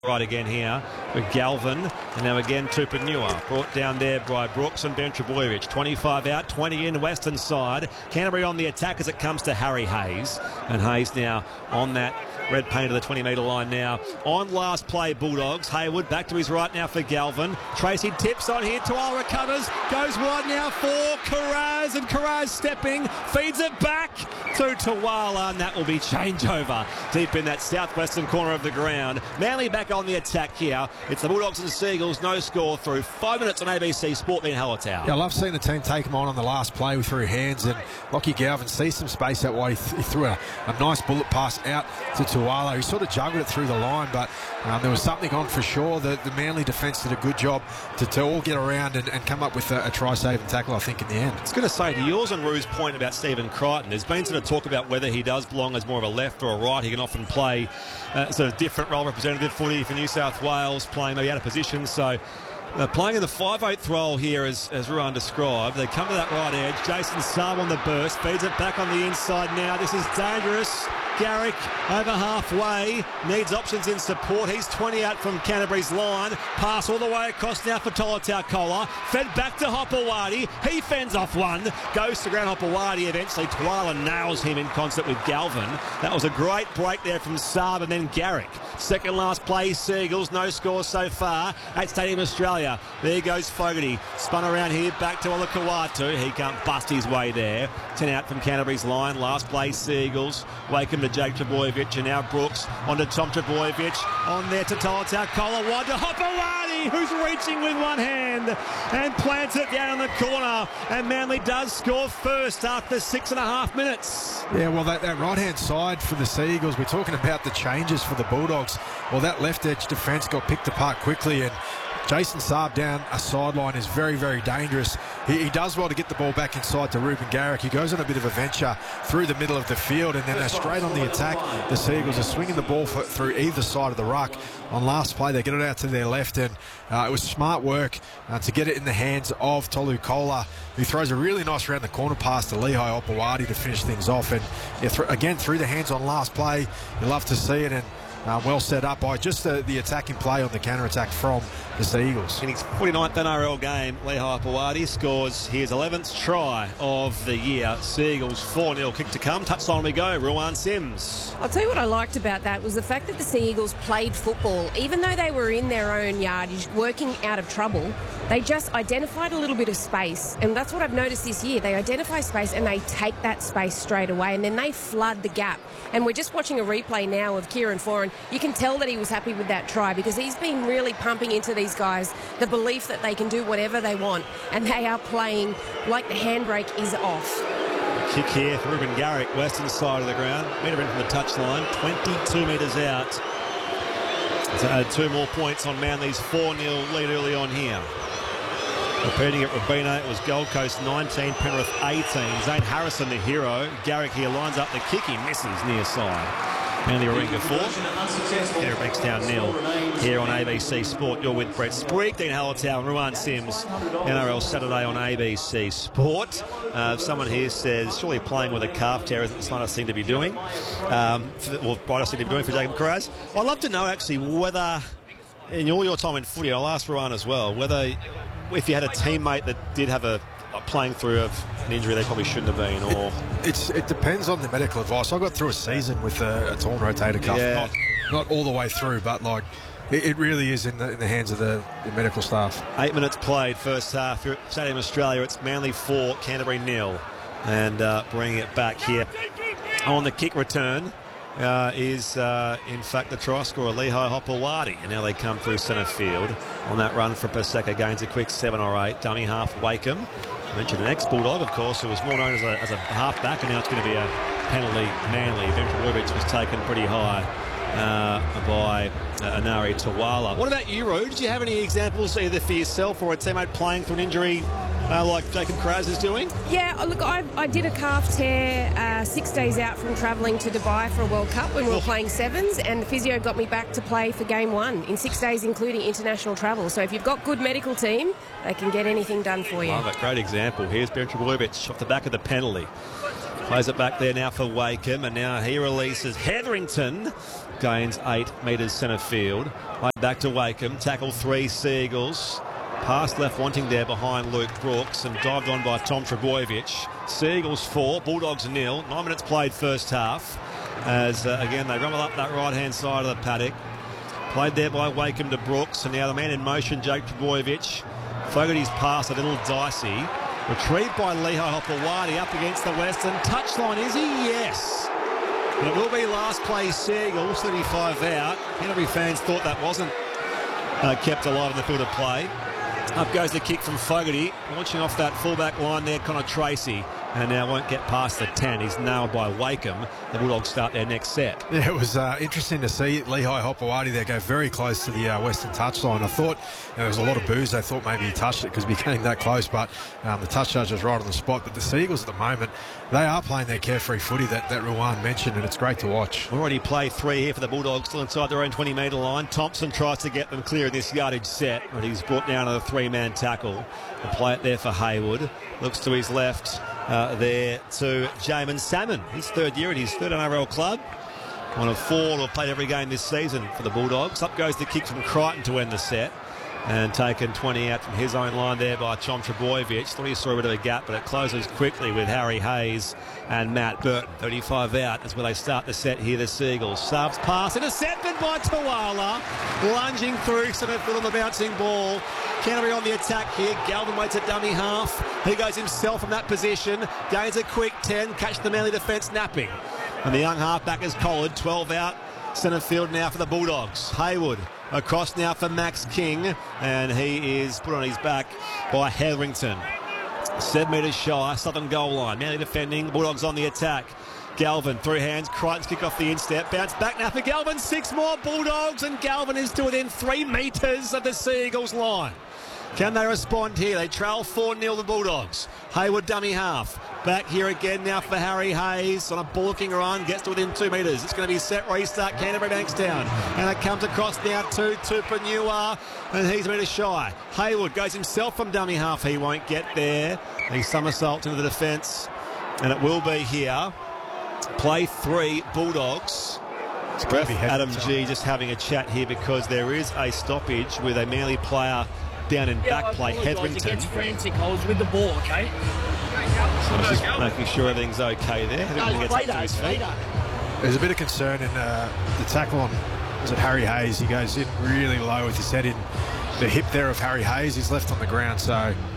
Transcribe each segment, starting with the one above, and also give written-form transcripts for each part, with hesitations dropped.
Right again here with Galvin, and now again Tupanua, brought down there by Brooks and Ben Trebojevic. 25 out, 20 in, western side. Canterbury on the attack as it comes to Harry Hayes, and Hayes now on that red paint of the 20-metre line now. On last play, Bulldogs. Hayward back to his right now for Galvin. Tracy tips on here. Tuala recovers. Goes wide now for Karaz. And Karaz stepping. Feeds it back to Tuala. And that will be changeover deep in that southwestern corner of the ground. Manly back on the attack here. It's the Bulldogs and Seagulls. No score through 5 minutes on ABC Sport being Hallertau. Yeah, I love seeing the team take him on the last play with through hands. And Lockie Galvin sees some space that way. He threw a nice bullet pass out to Tuala. He sort of juggled it through the line, but there was something on for sure. The Manly defence did a good job to all get around and come up with a try-saving tackle, I think, in the end. I was going to say, to yours and Rue's point about Stephen Crichton, there's been sort of talk about whether he does belong as more of a left or a right. He can often play sort of different role, representative footy for New South Wales, playing maybe out of position. So playing in the 5/8 role here, as Ruan described. They come to that right edge. Jason Saab on the burst, feeds it back on the inside now. This is dangerous. Garrick over halfway, needs options in support. He's 20 out from Canterbury's line. Pass all the way across now for Tolutau. Fed back to Hopewadi. He fends off one. Goes to ground Hopewadi eventually. Tuala nails him in concert with Galvin. That was a great break there from Saab, and then Garrick. Second last play, Seagulls. No score so far at Stadium Australia. There goes Fogarty. Spun around here, back to Olakau'atu. He can't bust his way there. 10 out from Canterbury's line. Last play, Seagulls. Wakeham to Jake Trebojevic, and now Brooks on to Tom Trebojevic. On there to Tolutau. Wide to Hopewadi, who's reaching with one hand and plants it down in the corner. And Manly does score first after 6.5 minutes. Yeah, well, that right-hand side for the Seagulls, we're talking about the changes for the Bulldogs. Well, that left edge defence got picked apart quickly, and Jason Saab down a sideline is very, very dangerous. He does well to get the ball back inside to Ruben Garrick. He goes on a bit of a venture through the middle of the field, and then they're straight on the attack. The Seagulls are swinging the ball through either side of the ruck. On last play, they get it out to their left, and it was smart work to get it in the hands of Tolu Kola, who throws a really nice round the corner pass to Lehigh Opawadi to finish things off. And again, through the hands on last play, you love to see it, and well set up by just the attacking play on the counter-attack from the Seagulls. In his 49th NRL game, Lehigh Opawadi scores his 11th try of the year. Seagulls 4-0 kick to come. Touchline we go. Ruan Sims. I'll tell you what I liked about that was the fact that the Seagulls played football. Even though they were in their own yardage, working out of trouble, they just identified a little bit of space. And that's what I've noticed this year. They identify space and they take that space straight away, and then they flood the gap. And we're just watching a replay now of Kieran Foran. You can tell that he was happy with that try because he's been really pumping into these guys the belief that they can do whatever they want, and they are playing like the handbrake is off. Kick here for Ruben Garrick, western side of the ground. Metre in from the touchline, 22 metres out. To add 2 more points on Manly's 4-0 lead early on here. Repeating it, Robina, it was Gold Coast 19, Penrith 18. Zane Harrison, the hero. Garrick here lines up the kick. He misses near side. Manly Warringah 4. Here at Bankstown 0. Here on ABC Sport, you're with Brett Sprague, Dean Hallertau and Ruan Sims. NRL Saturday on ABC Sport. Someone here says, surely playing with a calf tear isn't the smartest thing to be doing. Or brightest thing to be doing for Jacob Kiraz. I'd love to know, actually, whether, in all your time in footy, I'll ask Ruan as well, whether if you had a teammate that did have a playing through of an injury they probably shouldn't have been, or it depends on the medical advice. I got through a season with a torn rotator cuff, yeah. not all the way through, but like it really is in the hands of the medical staff. 8 minutes played first half here at Stadium Australia. It's Manly 4, Canterbury 0, and bringing it back here on the kick return is in fact the try scorer Lehigh Hopewadi, and now they come through centre field on that run for Paseka. Gains a quick 7 or 8. Dummy half Wakeham. I mentioned an ex-Bulldog, of course, who was more known as a half-back, and now it's going to be a penalty. Manly. Ben Trebojevic was taken pretty high by Anari Tuala. What about you, Roo? Did you have any examples either for yourself or a teammate playing through an injury like Jacob Kiraz is doing? Yeah, look, I did a calf tear 6 days out from travelling to Dubai for a World Cup when we were playing sevens, and the physio got me back to play for game 1 in 6 days, including international travel. So if you've got good medical team, they can get anything done for you. Love it. Great example. Here's Ben Trebojevic off the back of the penalty. Plays it back there now for Wakeham, and now he releases Hetherington. Gains 8 metres centre field. Played back to Wakeham. Tackle 3 Seagulls. Pass left wanting there behind Luke Brooks and dived on by Tom Trebojevic. Seagulls 4, Bulldogs 0. 9 minutes played first half. As again they rumble up that right-hand side of the paddock. Played there by Wakeham to Brooks, and now the man in motion, Jake Trebojevic. Fogarty's pass a little dicey. Retrieved by Lehigh Hopewadi up against the Western. Touchline, is he? Yes. But it will be last play Seagulls, 35 out. Canterbury fans thought that wasn't kept alive in the field of play. Up goes the kick from Fogarty, launching off that fullback line there, Connor Tracy, and now won't get past the 10. He's nailed by Wakeham. The Bulldogs start their next set. Yeah, it was interesting to see Lehigh Hopewadi there go very close to the Western touchline. I thought there was a lot of boos. They thought maybe he touched it because we came that close, but the touch judge was right on the spot. But the Seagulls at the moment, they are playing their carefree footy that Ruan mentioned, and it's great to watch. Already played 3 here for the Bulldogs, still inside their own 20-metre line. Thompson tries to get them clear in this yardage set, but he's brought down a 3-man tackle. The play it there for Haywood. Looks to his left there to Jamin Salmon. His 3rd year at his 3rd NRL club. One of 4 who have played every game this season for the Bulldogs. Up goes the kick from Crichton to end the set. And taken 20 out from his own line there by Tom Trebojevic. Thought he saw a bit of a gap, but it closes quickly with Harry Hayes and Matt Burton. 35 out is where they start the set here, the Seagulls. Subs pass, intercepted by Tuala. Lunging through centre field on the bouncing ball. Canterbury on the attack here. Galvin waits at dummy half. He goes himself from that position. Gains a quick 10. Catch the Manly defence napping. And the young halfback is collared. 12 out. Centre field now for the Bulldogs. Haywood across now for Max King, and he is put on his back by Hetherington. 7 metres shy, southern goal line. Manly defending, Bulldogs on the attack. Galvin through hands, Crichton's kick off the instep, bounce back now for Galvin. 6 more Bulldogs, and Galvin is to within 3 metres of the Seagulls line. Can they respond here? They trail 4-0 the Bulldogs. Haywood dummy half. Back here again now for Harry Hayes on a balking run. Gets to within 2 metres. It's going to be set restart. Canterbury Bankstown. And it comes across now to Tupanua. And he's a metre shy. Haywood goes himself from dummy half. He won't get there. He somersaults into the defence. And it will be here. Play 3 Bulldogs. Adam G just having a chat here because there is a stoppage with a Manly player down in back play, Hetherington. Against frantic holes with the ball, okay? So just making sure everything's okay there. There's a bit of concern in the tackle on, was it Harry Hayes? He goes in really low with his head in the hip there of Harry Hayes. He's left on the ground, so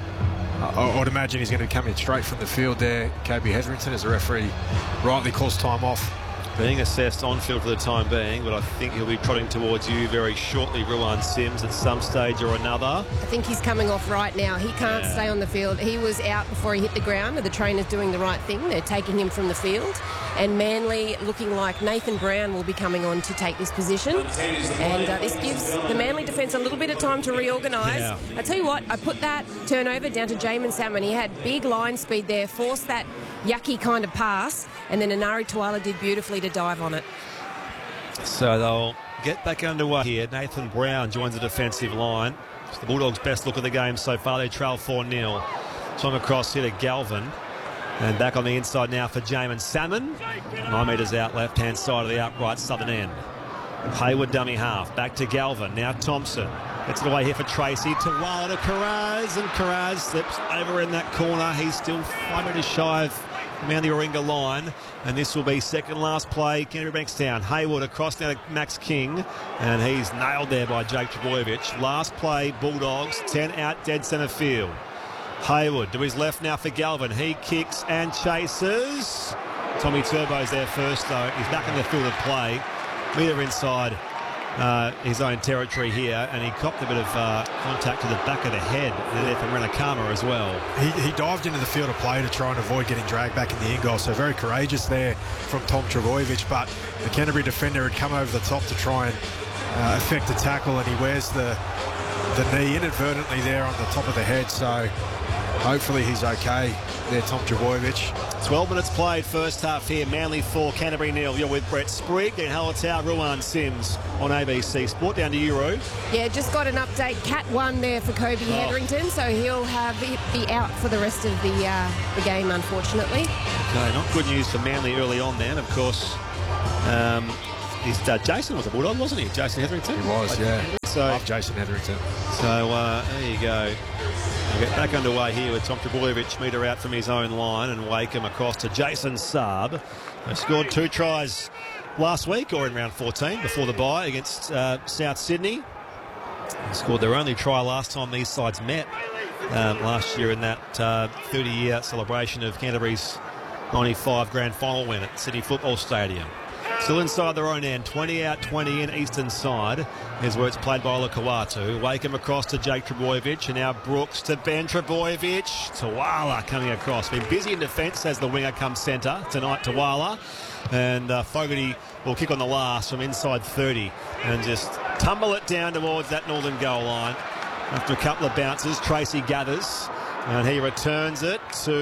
I would imagine he's going to come in straight from the field there. Kobe Hetherington, as the referee rightly calls time off. Being assessed on field for the time being, but I think he'll be trotting towards you very shortly, Ruan Sims, at some stage or another. I think he's coming off right now. He can't stay on the field. He was out before he hit the ground, and the trainer's doing the right thing. They're taking him from the field. And Manly looking like Nathan Brown will be coming on to take this position. And this gives the Manly defence a little bit of time to reorganise. Yeah. I tell you what, I put that turnover down to Jamin Salmon. He had big line speed there, forced that yucky kind of pass, and then Anari Tuala did beautifully to dive on it. So they'll get back underway here. Nathan Brown joins the defensive line. It's the Bulldogs' best look of the game so far. They trail 4-0. Time across here to Galvin. And back on the inside now for Jamin Salmon. 9 metres out, left-hand side of the outright southern end. Haywood dummy half. Back to Galvin. Now Thompson. Gets it away here for Tracy. Tuala to Karaz. And Karaz slips over in that corner. He's still 5 metres shy of Manly Warringah line. And this will be second last play. Canterbury Bankstown. Haywood across now to Max King. And he's nailed there by Jake Trebojevic. Last play, Bulldogs. 10 out, dead centre field. Haywood to his left now for Galvin. He kicks and chases. Tommy Turbo's there first, though. He's back in the field of play. Metre inside his own territory here, and he copped a bit of contact to the back of the head there from Renakama as well. He dived into the field of play to try and avoid getting dragged back in the end goal, so very courageous there from Tom Trebojevic, but the Canterbury defender had come over the top to try and effect a tackle, and he wears the knee inadvertently there on the top of the head, so Hopefully he's okay there, Tom Trbojevic. 12 minutes played first half here. Manly 4, Canterbury 0. You're with Brett Sprigg and Hallertau, Ruan Sims on ABC Sport. Down to Euro. Yeah, just got an update. Cat 1 there for Kobe Hetherington, so he'll be out for the rest of the game, unfortunately. Okay, not good news for Manly early on then. Of course, Jason was a Bulldog, wasn't he? Jason Hetherington? He was, yeah. So, love Jason Hetherington. So there you go. We'll get back underway here with Tom Trbojevic, metre out from his own line, and Wakeham across to Jason Saab. They scored 2 tries last week, or in round 14, before the bye against South Sydney. They scored their only try last time these sides met last year in that 30-year celebration of Canterbury's 95 grand final win at Sydney Football Stadium. Still inside their own end, 20 out, 20 in, eastern side. Here's where it's played by Olakau'atu. Wakeham across to Jake Trbojevic, and now Brooks to Ben Trbojevic. Tawala coming across. Been busy in defence as the winger comes centre tonight, Tawala. And Fogarty will kick on the last from inside 30 and just tumble it down towards that northern goal line. After a couple of bounces, Tracy gathers. And he returns it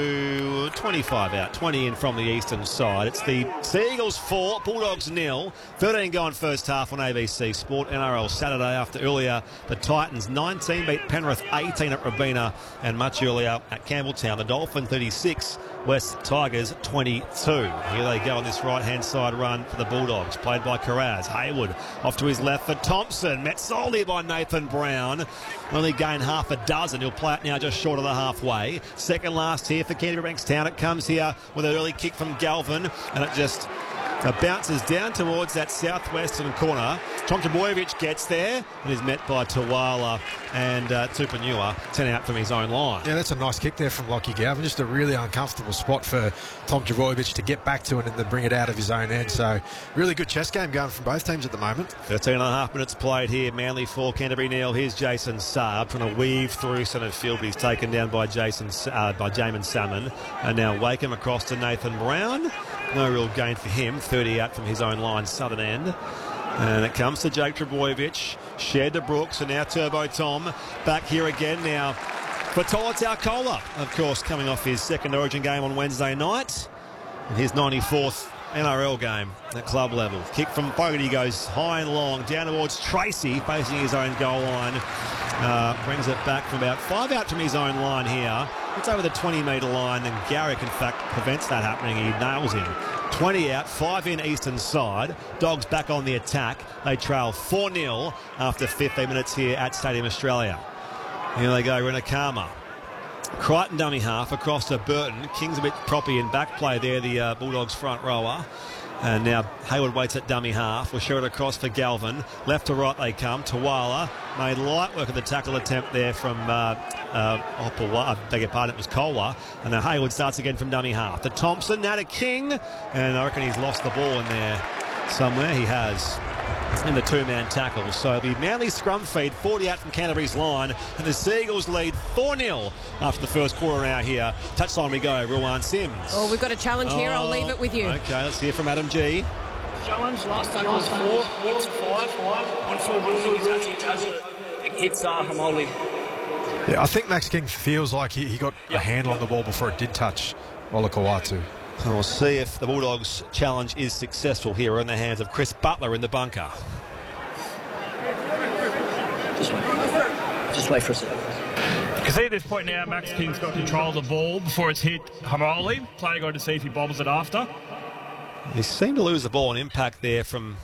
to 25 out, 20 in from the eastern side. It's the Sea Eagles 4, Bulldogs 0. 13 going first half on ABC Sport. NRL Saturday after earlier the Titans 19 beat Penrith 18 at Robina, and much earlier at Campbelltown. The Dolphins 36, West Tigers 22. Here they go on this right-hand side run for the Bulldogs, played by Carraz. Hayward off to his left for Thompson. Met solely by Nathan Brown. Only gained half a dozen. He'll play it now just short of the halfway. Second last here for Canterbury Bankstown. It comes here with an early kick from Galvin, and it just bounces down towards that southwestern corner. Tom Trbojevic gets there and is met by Tawala and Tupanua, 10 out from his own line. Yeah, that's a nice kick there from Lockie Galvin. Just a really uncomfortable spot for Tom Trbojevic to get back to and then bring it out of his own end. So really good chess game going from both teams at the moment. 13 and a half minutes played here. Manly 4, Canterbury 0. Here's Jason Saab trying to weave through centre field, but he's taken down by Jamin Salmon. And now Wakeham across to Nathan Brown. No real gain for him. 30 out from his own line, southern end. And it comes to Jake Trbojevic. Shared to Brooks, and now Turbo Tom. Back here again now for Tolotau Kola, of course, coming off his second Origin game on Wednesday night. And his 94th NRL game at club level. Kick from Fogarty goes high and long down towards Tracy, facing his own goal line. Brings it back from about 5 out from his own line here. It's over the 20-metre line, and Garrick, in fact, prevents that happening. He nails him. 20 out, 5 in eastern side. Dogs back on the attack. They trail 4-0 after 15 minutes here at Stadium Australia. Here they go, Renakama. Crichton dummy half across to Burton. King's a bit proppy in back play there, the Bulldogs front rower. And now Hayward waits at dummy half. We'll show it across for Galvin. Left to right they come. Tawala made light work of the tackle attempt there from I beg your pardon, it was Kola. And now Hayward starts again from dummy half. To Thompson, now to King. And I reckon he's lost the ball in there somewhere. He has, in the two-man tackle. So the Manly scrum feed, 40 out from Canterbury's line, and the Sea Eagles lead 4-0 after the first quarter out here. Touchline we go, Ruan Sims. Oh, we've got a challenge here. I'll leave it with you. Okay, let's hear from Adam G. Challenge, last tackle was 4, hits 5, 1 for Bulldogs, it hits Hamoli. Yeah, I think Max King feels like he got a handle on the ball before it did touch Olakau'atu. So we'll see if the Bulldogs' challenge is successful here in the hands of Chris Butler in the bunker. Just wait for a second. You can see at this point now Max King's got control of the ball before it's hit Hamoli. Player going to see if he bobbles it after. He seemed to lose the ball, an impact there from...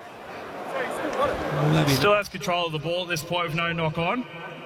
Still has control of the ball at this point with no knock on.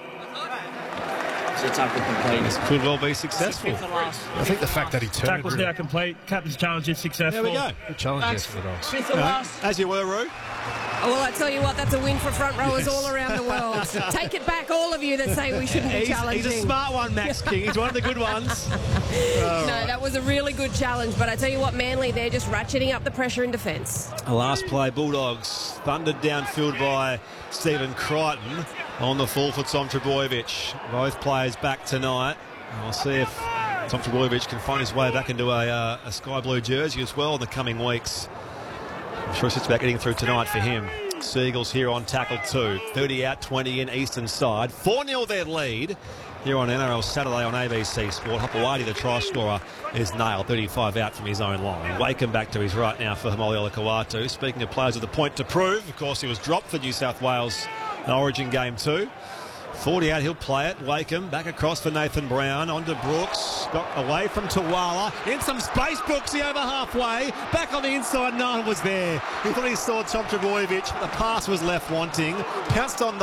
So tackle complete. This could well be successful. I think the fact that he turned... Tackle's now complete. Captain's challenge is successful. There we go. Good challenge there for the Dogs. Fifth and last. As you were, Roo. Well, I tell you what, that's a win for front rowers all around the world. Take it back, all of you that say we shouldn't be challenging. He's a smart one, Max King. He's one of the good ones. No, that was a really good challenge. But I tell you what, Manly, they're just ratcheting up the pressure in defence. The last play, Bulldogs thundered downfield by Stephen Crichton on the full for Tom Trbojevic. Both players back tonight. And we'll see if Tom Trbojevic can find his way back into a sky blue jersey as well in the coming weeks. I'm sure it's just about getting through tonight for him. Seagulls here on tackle 2. 30 out, 20 in, eastern side. 4-0 their lead here on NRL Saturday on ABC Sport. Hopewadi, the try scorer, is nailed. 35 out from his own line. Wakeham back to his right now for Haumole Olakau'atu. Speaking of players with a point to prove, of course, he was dropped for New South Wales in Origin Game 2. 40 out, he'll play it. Wakeham back across for Nathan Brown. On to Brooks. Got away from Tuwala. In some space, Brooksy over halfway. Back on the inside, no one was there. He thought he saw Tom Trbojevic. The pass was left wanting. Pounced on